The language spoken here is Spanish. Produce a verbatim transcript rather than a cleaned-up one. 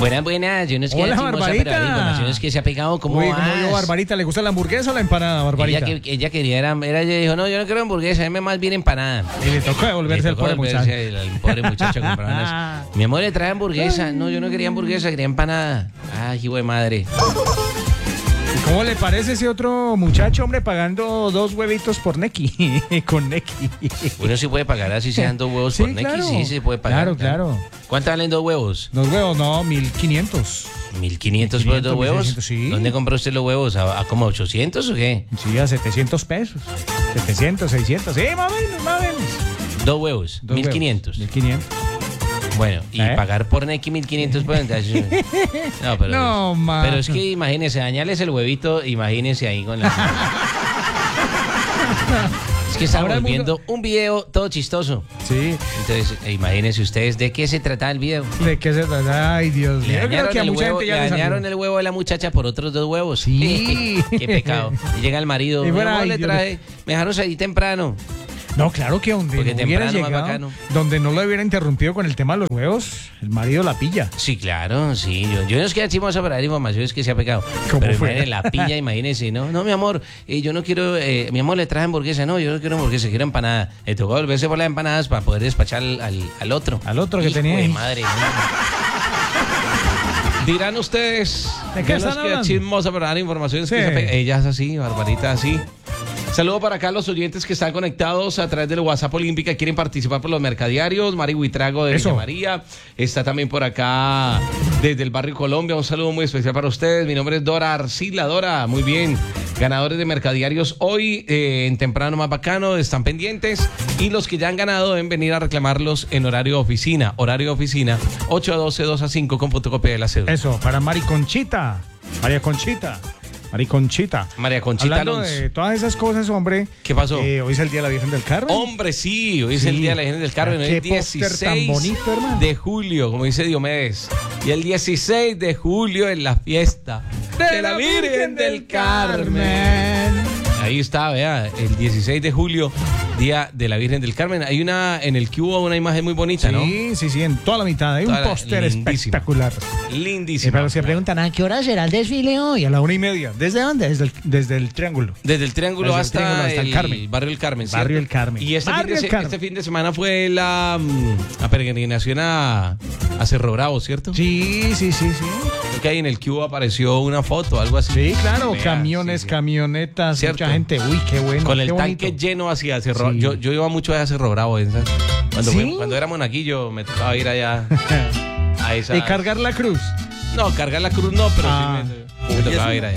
Buenas, buenas. Yo no es que Hola, chismosa, Barbarita. pero la información es que se ha pegado como Uy, como yo, as. Barbarita, ¿le gusta la hamburguesa o la empanada, Barbarita? Ella, que, ella quería, era, era, ella dijo, no, yo no quiero hamburguesa, dame más bien empanada. Y le tocó devolverse Le al tocó pobre devolverse muchacho. al- al pobre muchacho a comprar unas- Mi amor, le trae hamburguesa. No, yo no quería hamburguesa, quería empanada. Ay, hijo de madre. ¿Cómo le parece ese otro muchacho, hombre, pagando dos huevitos por Neki? Con Neki. Uno sí puede pagar así sean dos huevos Sí, por Nequi, claro. sí se puede pagar. Claro, claro. ¿Cuánto valen dos huevos? Dos huevos, no, mil quinientos. ¿mil quinientos por dos huevos? mil seiscientos, sí. ¿Dónde compró usted los huevos? ¿A, a como ochocientos o qué? Sí, a setecientos pesos. setecientos, seiscientos. Sí, más o menos, más o menos. Dos huevos, Dos mil huevos. quinientos. mil quinientos. Bueno, y ¿Eh? pagar por Nequi mil quinientos pues, entonces, no, pero, No, ma. pero es que imagínese, dañarles el huevito, imagínese ahí con la... Es que estamos Ahora el viendo mundo- un video todo chistoso. Sí. Entonces, eh, imagínense ustedes de qué se trataba el video. ¿De qué se trata? Ay, Dios mío. Le Yo creo dañaron, que a el mucha huevo, gente le ya le dañaron salió. el huevo de la muchacha por otros dos huevos. Sí. Qué pecado. Y llega el marido. Y Mi fuera, amor, ay, le Dios traje, me dejaron salir temprano. No, claro que donde Porque no hubiera temprano más llegado, bacano. donde no lo hubiera interrumpido con el tema de los huevos, el marido la pilla. Sí, claro, sí. Yo, yo no es que chimosa para dar información, es que se ha pegado. ¿Cómo Pero fue? imagínese, la pilla, imagínese, ¿no? No, mi amor, eh, yo no quiero, eh, mi amor le traje hamburguesa, no, yo no quiero hamburguesa, quiero empanada. Le tocó volverse por las empanadas para poder despachar al, al, al otro. Al otro que Hijo tenía de ahí. madre. ¿no? Dirán ustedes. ¿De qué yo no están es que hablando? chismosa para dar información, es Sí. que se pega. Ella es así, Barbarita así. Saludo para acá a los oyentes que están conectados a través del WhatsApp Olímpica, quieren participar por los mercadiarios. Mari Huitrago de Eso. Villa María está también por acá desde el barrio Colombia. Un saludo muy especial para ustedes. Mi nombre es Dora Arcila. Dora, muy bien. Ganadores de mercadiarios hoy eh, en temprano más bacano, están pendientes. Y los que ya han ganado deben venir a reclamarlos en horario de oficina. Horario de oficina, ocho a doce, dos a cinco con fotocopia de la cédula. Eso, para Mari Conchita. María Conchita. Mari Conchita. María Conchita Hablando Alonso. de todas esas cosas, hombre. ¿Qué pasó? eh, hoy es el Día de la Virgen del Carmen. Hombre, sí, hoy es Sí. el Día de la Virgen del Carmen, hoy Qué es póster tan dieciséis bonito, hermano. de julio, como dice Diomedes. Y el dieciséis de julio es la fiesta de, la Virgen del Carmen. Ahí está, vea, el dieciséis de julio, Día de la Virgen del Carmen. Hay una, en el que hubo una imagen muy bonita, Sí, ¿no? sí, sí, en toda la mitad. Hay Toda un la- póster lindísimo. espectacular. Lindísima. Eh, pero se preguntan, ¿a qué hora será el desfile hoy? A la una y media. ¿Desde dónde? Desde el, desde el Triángulo. Desde el Triángulo Desde el hasta, Triángulo hasta el el Carmen. barrio del Carmen. ¿cierto? Barrio del Carmen. Y este, Barrio fin de, del se- Carmen. este fin de semana fue la, mm, la peregrinación a, a Cerro Bravo, ¿cierto? Sí, sí, sí, sí. Creo que ahí en el Q apareció una foto, algo así. Sí, claro. Vea, camiones, sí, sí. camionetas, Cierto. mucha gente. Uy, qué bueno. Con el qué tanque bonito. lleno hacia Cerro. Sí. Yo, yo iba mucho a Cerro Bravo. ¿eh? Cuando, ¿Sí? fue- cuando era monaguillo me tocaba ir allá a esa. Y cargar la cruz. No, cargar la cruz no, pero Ah. sí me, me tocaba ir allá.